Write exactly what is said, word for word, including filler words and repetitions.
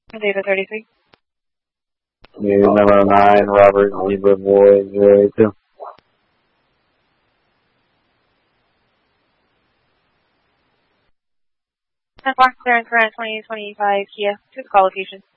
Data thirty-three. News number nine, Robert Zebra Boy zero eight two. ten four, clearance for twenty twenty-five Kia to the call location.